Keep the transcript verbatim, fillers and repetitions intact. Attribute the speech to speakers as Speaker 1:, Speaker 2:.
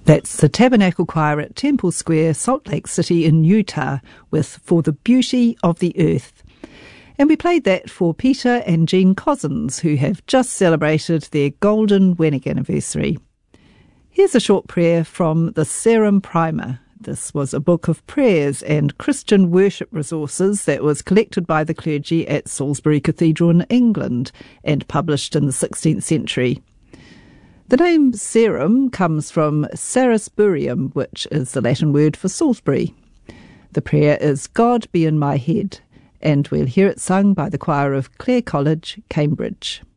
Speaker 1: That's the Tabernacle Choir at Temple Square, Salt Lake City in Utah, with For the Beauty of the Earth. And we played that for Peter and Jean Cousins, who have just celebrated their golden wedding anniversary. Here's a short prayer from the Sarum Primer. This was a book of prayers and Christian worship resources that was collected by the clergy at Salisbury Cathedral in England and published in the sixteenth century. The name Sarum comes from Salisburium, which is the Latin word for Salisbury. The prayer is God be in my head, and we'll hear it sung by the choir of Clare College, Cambridge.